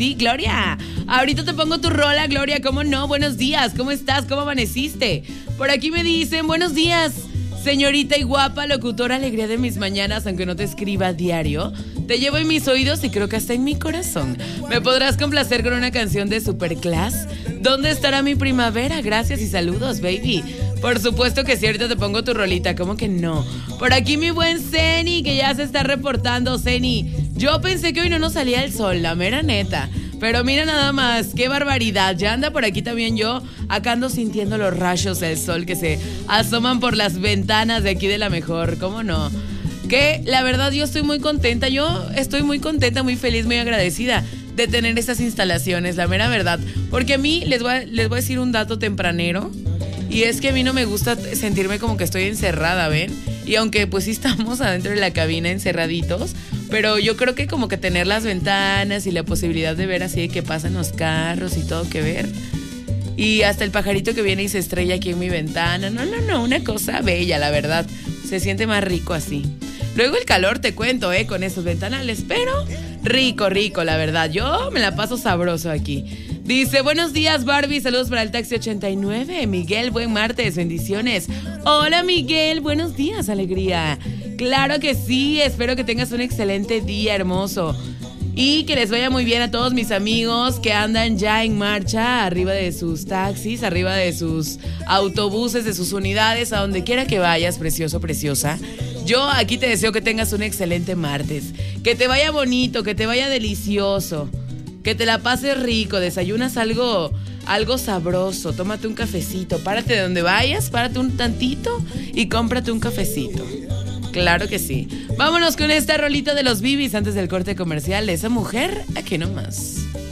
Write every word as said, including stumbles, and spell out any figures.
sí, Gloria. Ahorita te pongo tu rola, Gloria, ¿cómo no? Buenos días, ¿cómo estás? ¿Cómo amaneciste? Por aquí me dicen, buenos días, señorita y guapa, locutora, alegría de mis mañanas, aunque no te escriba a diario. Te llevo en mis oídos y creo que hasta en mi corazón. ¿Me podrás complacer con una canción de Superclass? ¿Dónde estará mi primavera? Gracias y saludos, baby. Por supuesto que sí, ahorita te pongo tu rolita, ¿cómo que no? Por aquí mi buen Zeni, que ya se está reportando. Zeni, yo pensé que hoy no nos salía el sol, la mera neta. Pero mira nada más, qué barbaridad. Ya anda por aquí también yo. Acá ando sintiendo los rayos del sol que se asoman por las ventanas de aquí de La Mejor, ¿cómo no? Que la verdad yo estoy muy contenta, yo estoy muy contenta, muy feliz, muy agradecida de tener estas instalaciones, la mera verdad. Porque a mí les voy a, les voy a decir un dato tempranero, y es que a mí no me gusta sentirme como que estoy encerrada, ¿ven? Y aunque pues sí estamos adentro de la cabina encerraditos, pero yo creo que como que tener las ventanas y la posibilidad de ver así de que pasan los carros y todo que ver. Y hasta el pajarito que viene y se estrella aquí en mi ventana. No, no, no, una cosa bella, la verdad. Se siente más rico así. Luego el calor, te cuento, eh, con esos ventanales, pero rico, rico, la verdad. Yo me la paso sabroso aquí. Dice, buenos días, Barbie, saludos para el Taxi ochenta y nueve. Miguel, buen martes, bendiciones. Hola, Miguel, buenos días, alegría. Claro que sí, espero que tengas un excelente día, hermoso. Y que les vaya muy bien a todos mis amigos que andan ya en marcha, arriba de sus taxis, arriba de sus autobuses, de sus unidades, a donde quiera que vayas, precioso, preciosa. Yo aquí te deseo que tengas un excelente martes, que te vaya bonito, que te vaya delicioso, que te la pases rico, desayunas algo, algo sabroso, tómate un cafecito, párate de donde vayas, párate un tantito y cómprate un cafecito. Claro que sí. Vámonos con esta rolita de los Bibis antes del corte comercial. Esa mujer, aquí nomás.